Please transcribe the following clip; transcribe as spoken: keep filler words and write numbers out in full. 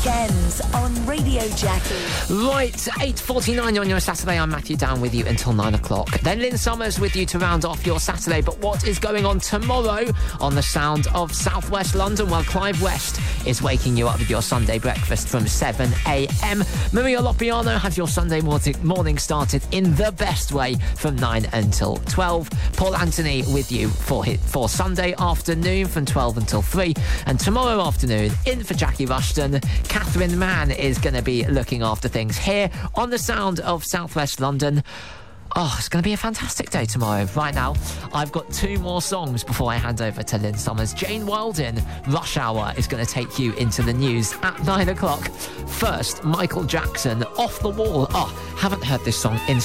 Weekends on Radio Jackie. Right, eight forty-nine on your Saturday. I'm Matthew Down with you until nine o'clock. Then Lynn Summers with you to round off your Saturday. But what is going on tomorrow on the sound of South West London? Well, Clive West is waking you up with your Sunday breakfast from seven a.m. Maria Lopiano has your Sunday morning, morning started in the best way from nine until twelve. Paul Anthony with you for, his, for Sunday afternoon from twelve until three. And tomorrow afternoon, in for Jackie Rushton, Catherine Mann is going to be looking after things here on the sound of South West London. Oh, it's going to be a fantastic day tomorrow. Right now, I've got two more songs before I hand over to Lynn Summers. Jane Weldon, Rush Hour, is going to take you into the news at nine o'clock. First, Michael Jackson, Off the Wall. Oh, haven't heard this song in